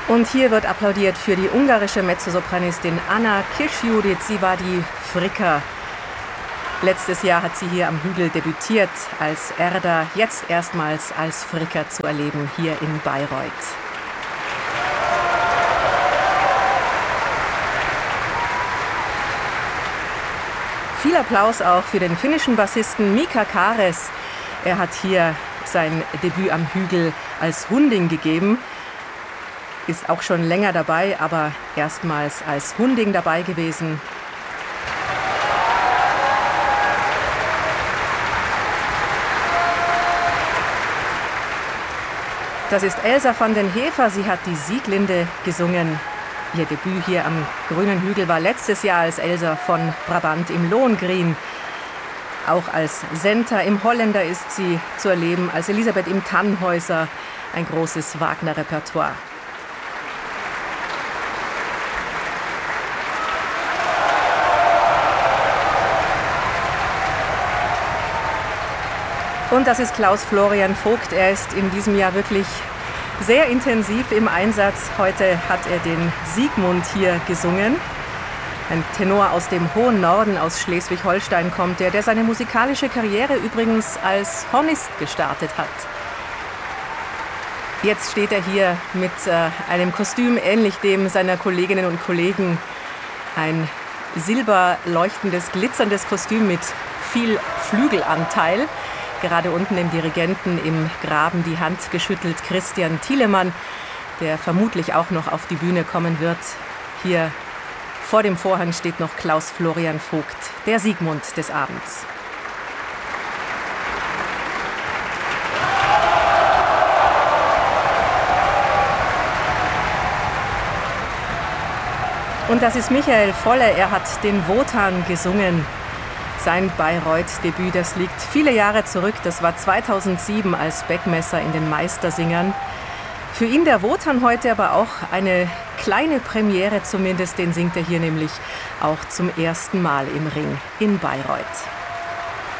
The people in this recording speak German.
Und hier wird applaudiert für die ungarische Mezzosopranistin Anna Kirsch-Judith. Sie war die Fricka. Letztes Jahr hat sie hier am Hügel debütiert als Erda, jetzt erstmals als Fricka zu erleben hier in Bayreuth. Viel Applaus auch für den finnischen Bassisten Mika Kares. Er hat hier sein Debüt am Hügel als Hunding gegeben. Ist auch schon länger dabei, aber erstmals als Hunding dabei gewesen. Das ist Elsa van den Heever. Sie hat die Sieglinde gesungen. Ihr Debüt hier am Grünen Hügel war letztes Jahr als Elsa von Brabant im Lohengrin. Auch als Senta im Holländer ist sie zu erleben, als Elisabeth im Tannhäuser. Ein großes Wagner-Repertoire. Und das ist Klaus Florian Vogt. Er ist in diesem Jahr wirklich sehr intensiv im Einsatz. Heute hat er den Siegmund hier gesungen. Ein Tenor aus dem hohen Norden, aus Schleswig-Holstein kommt der seine musikalische Karriere übrigens als Hornist gestartet hat. Jetzt steht er hier mit einem Kostüm ähnlich dem seiner Kolleginnen und Kollegen. Ein silberleuchtendes, glitzerndes Kostüm mit viel Flügelanteil. Gerade unten dem Dirigenten im Graben die Hand geschüttelt Christian Thielemann, der vermutlich auch noch auf die Bühne kommen wird. Hier vor dem Vorhang steht noch Klaus Florian Vogt, der Siegmund des Abends. Und das ist Michael Volle, er hat den Wotan gesungen. Sein Bayreuth-Debüt, das liegt viele Jahre zurück. Das war 2007 als Beckmesser in den Meistersingern. Für ihn der Wotan heute aber auch eine kleine Premiere zumindest. Den singt er hier nämlich auch zum ersten Mal im Ring in Bayreuth.